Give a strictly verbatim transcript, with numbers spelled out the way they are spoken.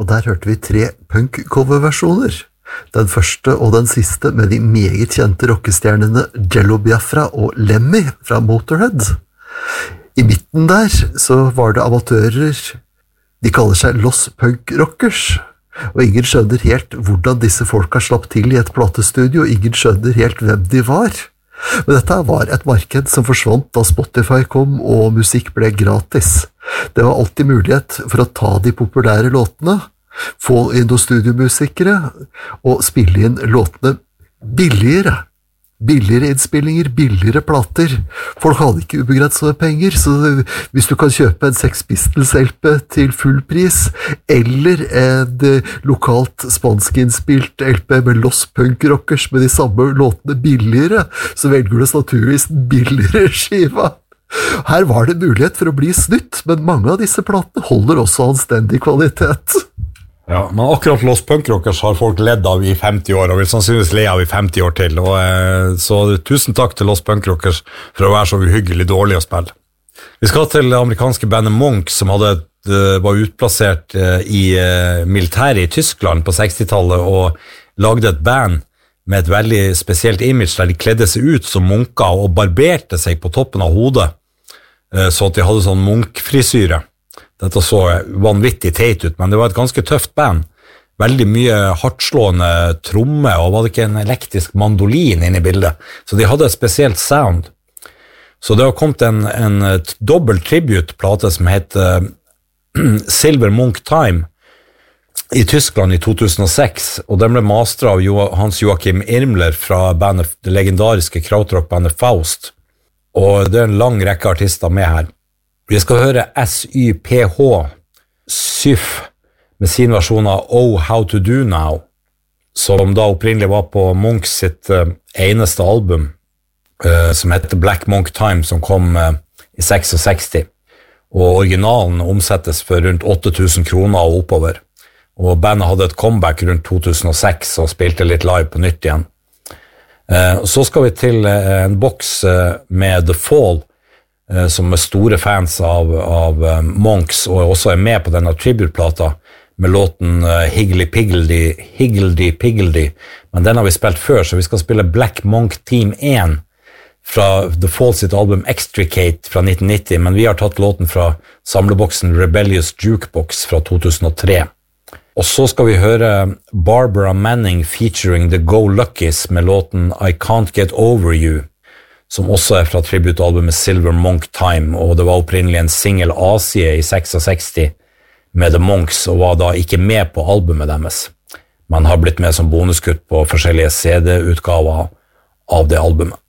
der hørte vi tre punk-coverversjoner. Den første og den siste med de meget kjente rockestjernene Jello Biafra og Lemmy fra Motorhead. I midten der så var det amatører, de kaller seg Los Punk Rockers, og ingen skjønner helt hvordan disse folka slapp til i et platestudio, og ingen skjønner helt hvem de var. Men dette var et marked som forsvant da Spotify kom og musikk ble gratis. Det var alltid mulighet for å ta de populære låtene, få inn noen studiomusikere og spille inn låtene billigere. Billigere innspillinger, billigere plater. Folk hadde ikke ubegrenset penger, så hvis du kan kjøpe en Sex Pistols-L P til full pris, eller en lokalt spanskinnspilt L P med Los Punk Rockers med de samme låtene billigere, så velger du naturligvis den billigere skiva. Her var det mulighet for å bli snytt, men mange av disse platene holder også anstendig kvalitet. Ja, men akkurat Los Punk Rockers har folk ledd av i femti år, og vil sannsynligvis le av i femti år til, og, eh, så tusen takk til Los Punk Rockers for å være så uhyggelig dårlig å spille. Vi skal til det amerikanske bandet Monk, som hadde, var utplassert i militæret i Tyskland på sekstitallet, og lagde et band med et veldig spesielt image, der de kledde seg ut som munker og barberte seg på toppen av hodet, så at de hadde sånn munkfrisyre. Dette så vanvittig teit ut, men det var et ganske tøft band. Veldig mye hardtslående tromme, og var det ikke en elektrisk mandolin inne i bildet. Så de hadde et spesielt sound. Så det har kommet en, en dobbelt tribute-plate som heter Silver Monk Time i Tyskland i to tusen og seks, og den ble mastret av jo, Hans Joachim Irmler fra bandet, det legendariske krautrock-bandet Faust. Og det er en lang rekke artister med her. Vi skal høre S Y P H, Syf, med sin versjon av Oh How To Do Now, som da opprinnelig var på Monks sitt uh, eneste album, uh, som heter Black Monk Time, som kom uh, i sekstiseks. Og originalen omsettes for rundt åtte tusen kroner og oppover. Og bandet hadde et comeback rundt to tusen og seks og spilte litt live på nytt igjen. Uh, så skal vi til uh, en boks uh, med The Fall, som er store fans av, av Monks, og også er med på denne tribute-plata med låten Higgledy Piggledy, Higgledy Piggledy, men den har vi spilt før, så vi skal spille Black Monk Team one fra The Fall sitt album Extricate fra nitten nitti, men vi har tatt låten fra samleboksen Rebellious Jukebox fra to tusen og tre. Og så skal vi høre Barbara Manning featuring The Go Luckies med låten I Can't Get Over You, som også er fra tributalbumet Silver Monk Time, og det var opprinnelig en single A-side i sekstiseks med The Monks, og var da ikke med på albumet deres, men har blitt med som bonuskutt på forskjellige C D-utgaver av det albumet.